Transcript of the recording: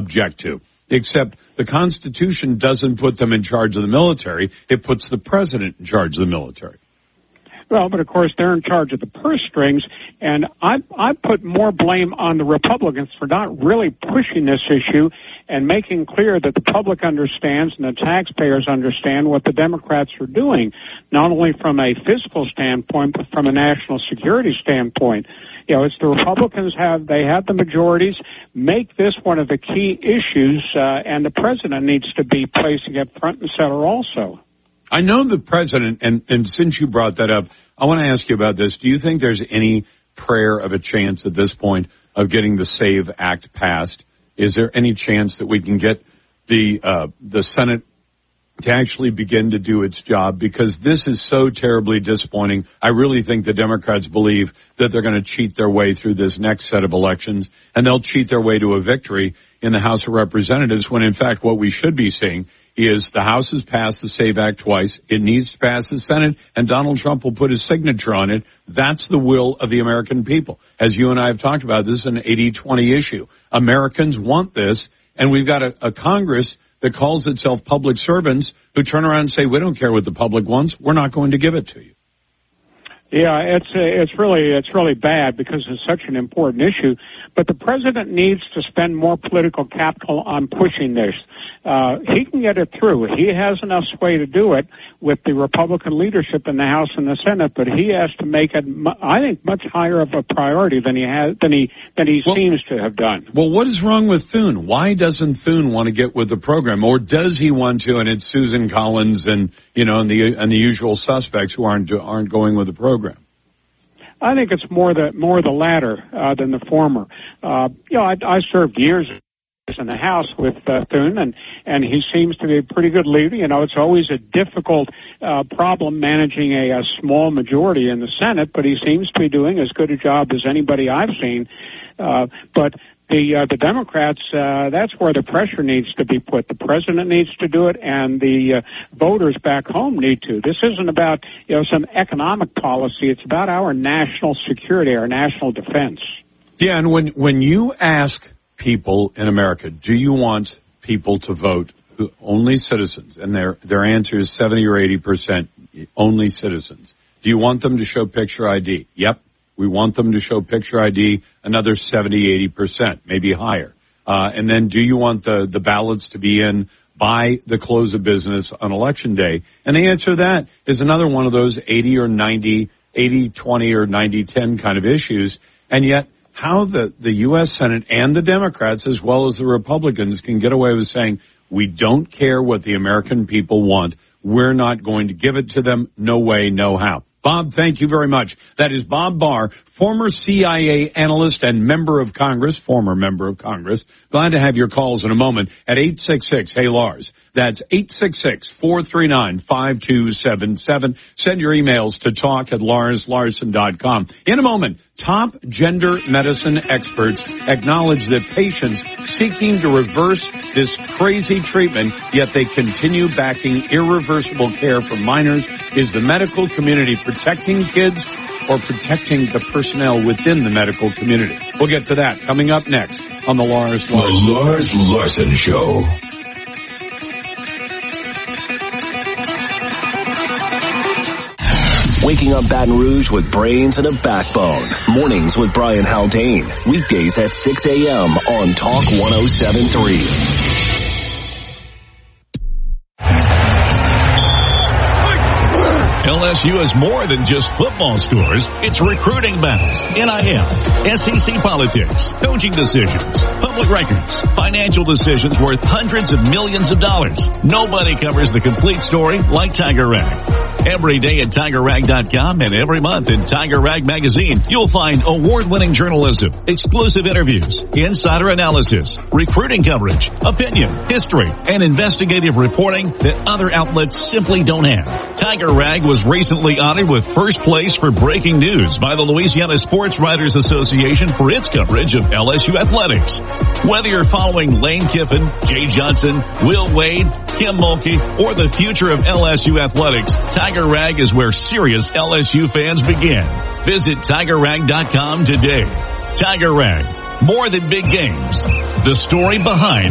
object to. Except the Constitution doesn't put them in charge of the military. It puts the president in charge of the military. Well, but of course they're in charge of the purse strings, and I put more blame on the Republicans for not really pushing this issue and making clear that the public understands and the taxpayers understand what the Democrats are doing, not only from a fiscal standpoint, but from a national security standpoint. You know, it's the Republicans have the majorities. Make this one of the key issues, and the president needs to be placing it front and center also. I know the president, and since you brought that up, I want to ask you about this. Do you think there's any prayer of a chance at this point of getting the SAVE Act passed? Is there any chance that we can get the Senate to actually begin to do its job? Because this is so terribly disappointing. I really think the Democrats believe that they're going to cheat their way through this next set of elections, and they'll cheat their way to a victory in the House of Representatives, when in fact what we should be seeing is the House has passed the SAVE Act twice. It needs to pass the Senate, and Donald Trump will put his signature on it. That's the will of the American people. As you and I have talked about, this is an 80-20 issue. Americans want this, and we've got a Congress that calls itself public servants who turn around and say, we don't care what the public wants. We're not going to give it to you. Yeah, it's really bad because it's such an important issue. But the president needs to spend more political capital on pushing this. He can get it through. He has enough sway to do it with the Republican leadership in the House and the Senate. But he has to make it, I think, much higher of a priority than he seems to have done. Well, what is wrong with Thune? Why doesn't Thune want to get with the program, or does he want to? And it's Susan Collins and the usual suspects who aren't going with the program. I think it's more the latter than the former. I served years in the House with Thune, and he seems to be a pretty good leader. You know, it's always a difficult problem managing a small majority in the Senate, but he seems to be doing as good a job as anybody I've seen. But the Democrats, that's where the pressure needs to be put. The president needs to do it, and the voters back home need to. This isn't about some economic policy. It's about our national security, our national defense. Yeah, and when you ask people in America, do you want people to vote only citizens? And their answer is 70 or 80% only citizens. Do you want them to show picture ID? Yep. We want them to show picture ID, another 70, 80%, maybe higher. And then do you want the ballots to be in by the close of business on Election Day? And the answer to that is another one of those 80 or 90, 80-20 or 90-10 kind of issues. And yet how the U.S. Senate and the Democrats, as well as the Republicans, can get away with saying, we don't care what the American people want. We're not going to give it to them. No way, no how. Bob, thank you very much. That is Bob Barr, former CIA analyst and former member of Congress. Glad to have your calls in a moment at 866-HEY-LARS. That's 866-439-5277. Send your emails to talk@LarsLarson.com. In a moment, top gender medicine experts acknowledge that patients seeking to reverse this crazy treatment, yet they continue backing irreversible care for minors. Is the medical community protecting kids or protecting the personnel within the medical community? We'll get to that coming up next on the Lars Larson. The Lars Larson Show. Waking up Baton Rouge with brains and a backbone. Mornings with Brian Haldane. Weekdays at 6 a.m. on Talk 107.3. LSU is more than just football scores. It's recruiting battles, NIL, SEC politics, coaching decisions, public records, financial decisions worth hundreds of millions of dollars. Nobody covers the complete story like Tiger Rag. Every day at TigerRag.com and every month in Tiger Rag Magazine, you'll find award-winning journalism, exclusive interviews, insider analysis, recruiting coverage, opinion, history, and investigative reporting that other outlets simply don't have. Tiger Rag was recently honored with first place for breaking news by the Louisiana Sports Writers Association for its coverage of LSU athletics. Whether you're following Lane Kiffin, Jay Johnson, Will Wade, Kim Mulkey, or the future of LSU athletics, Tiger Rag is where serious LSU fans begin. Visit TigerRag.com today. Tiger Rag, more than big games. The story behind